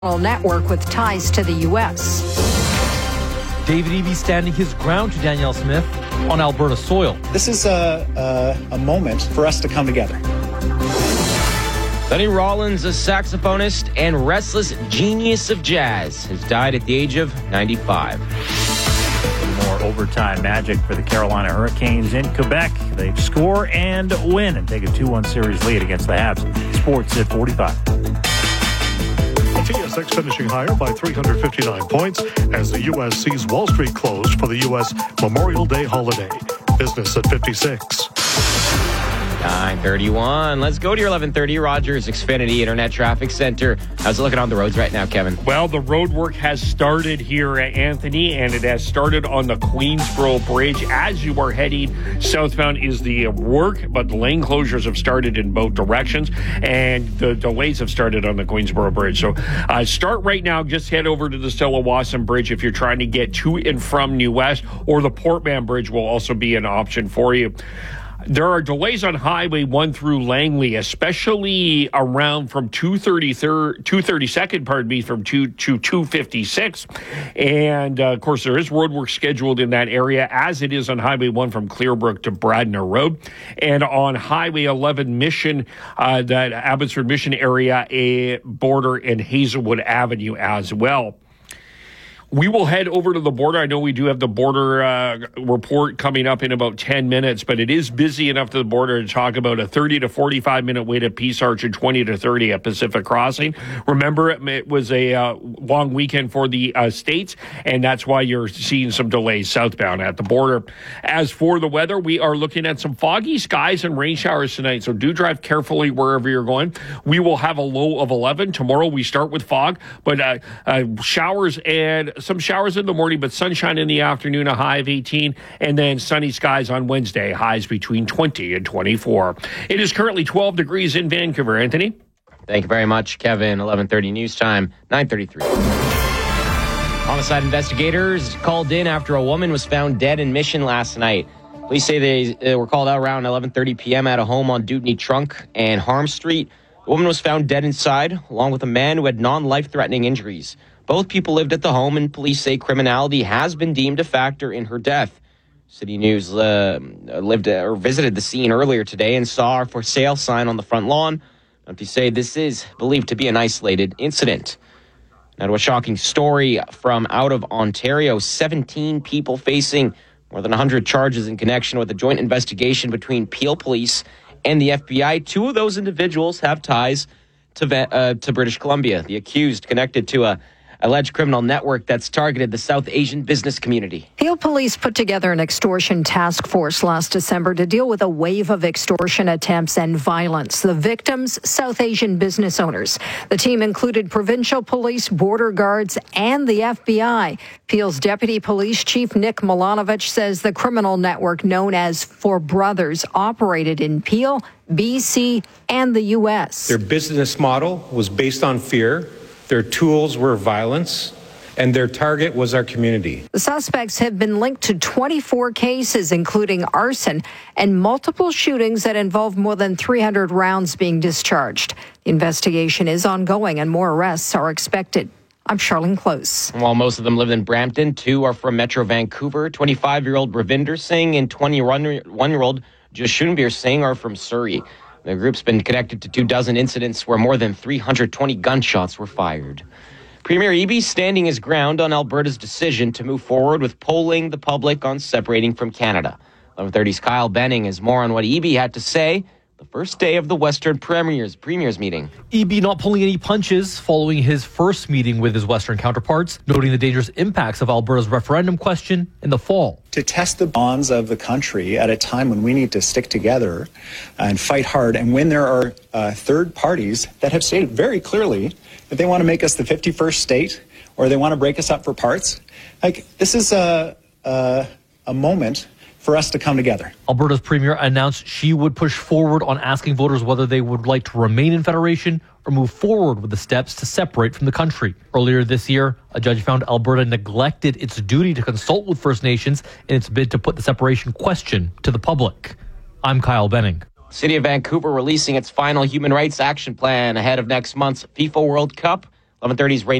network with ties to the U.S. David Eby standing his ground to Danielle Smith on Alberta soil. This is a moment for us to come together. Sonny Rollins, a saxophonist and restless genius of jazz, has died at the age of 95. More overtime magic for the Carolina Hurricanes in Quebec. They score and win and take a 2-1 series lead against the Habs. Sports at 45. TSX finishing higher by 359 points as the U.S. sees Wall Street closed for the U.S. Memorial Day holiday. Business at 56. 9:31. Let's go to your 11:30 Rogers Xfinity Internet Traffic Center. How's it looking on the roads right now, Kevin? Well, the road work has started here at Anthony, and it has started on the Queensboro Bridge. As you are heading southbound is the work, but the lane closures have started in both directions, and the delays have started on the Queensboro Bridge. So start right now. Just head over to the Stella-Wasson Bridge if you're trying to get to and from New West, or the Portman Bridge will also be an option for you. There are delays on Highway 1 through Langley, especially around from 232nd, from 2 to 256. And, of course, there is road work scheduled in that area, as it is on Highway 1 from Clearbrook to Bradner Road. And on Highway 11 Mission, that Abbotsford Mission area, a border in Hazelwood Avenue as well. We will head over to the border. I know we do have the border report coming up in about 10 minutes, but it is busy enough to the border to talk about a 30 to 45 minute wait at Peace Arch and 20 to 30 at Pacific Crossing. Remember, it was a long weekend for the states, and that's why you're seeing some delays southbound at the border. As for the weather, we are looking at some foggy skies and rain showers tonight, so do drive carefully wherever you're going. We will have a low of 11. Tomorrow we start with fog, but showers and some showers in the morning, but sunshine in the afternoon, a high of 18, and then sunny skies on Wednesday, highs between 20 and 24. It is currently 12 degrees in Vancouver. Anthony? Thank you very much, Kevin. 11:30 news time, 9:33. Homicide investigators called in after a woman was found dead in Mission last night. Police say they were called out around 11:30 p.m. at a home on Dewdney Trunk and Harm Street. The woman was found dead inside, along with a man who had non-life-threatening injuries. Both people lived at the home, and police say criminality has been deemed a factor in her death. City News visited the scene earlier today and saw a for sale sign on the front lawn. They say this is believed to be an isolated incident. Now to a shocking story from out of Ontario. 17 people facing more than 100 charges in connection with a joint investigation between Peel Police and the FBI. 2 of those individuals have ties to British Columbia. The accused connected to a alleged criminal network that's targeted the South Asian business community. Peel Police put together an extortion task force last December to deal with a wave of extortion attempts and violence. The victims, South Asian business owners. The team included provincial police, border guards, and the FBI. Peel's Deputy Police Chief Nick Milanovich says the criminal network known as Four Brothers operated in Peel, BC, and the U.S. Their business model was based on fear. Their tools were violence, and their target was our community. The suspects have been linked to 24 cases, including arson and multiple shootings that involve more than 300 rounds being discharged. The investigation is ongoing, and more arrests are expected. I'm Charlene Close. While most of them live in Brampton, 2 are from Metro Vancouver. 25-year-old Ravinder Singh and 21-year-old Jashunbir Singh are from Surrey. The group's been connected to 24 incidents where more than 320 gunshots were fired. Premier Eby standing his ground on Alberta's decision to move forward with polling the public on separating from Canada. 11:30's Kyle Benning has more on what Eby had to say the first day of the Western Premiers meeting. Eby not pulling any punches following his first meeting with his Western counterparts, noting the dangerous impacts of Alberta's referendum question in the fall. To test the bonds of the country at a time when we need to stick together and fight hard, and when there are third parties that have stated very clearly that they want to make us the 51st state or they want to break us up for parts. This is a moment for us to come together. Alberta's premier announced she would push forward on asking voters whether they would like to remain in federation or move forward with the steps to separate from the country. Earlier this year, a judge found Alberta neglected its duty to consult with First Nations in its bid to put the separation question to the public. I'm Kyle Benning. City of Vancouver releasing its final human rights action plan ahead of next month's FIFA World Cup. 11:30's Ray